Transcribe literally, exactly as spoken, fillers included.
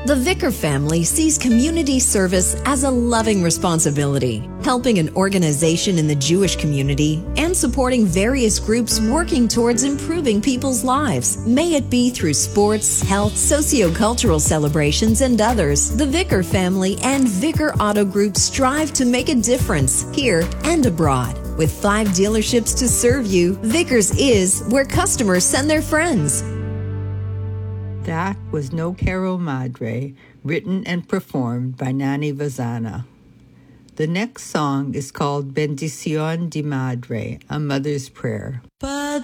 The Vicar family sees community service as a loving responsibility, helping an organization in the Jewish community and supporting various groups working towards improving people's lives. May it be through sports, health, sociocultural celebrations, and others. The Vicar family and Vicar Auto Group strive to make a difference here and abroad. With five dealerships to serve you, Vickers is where customers send their friends. That was No Caro Madre, written and performed by Nani Vazana. The next song is called Bendición de Madre, a mother's prayer. Padre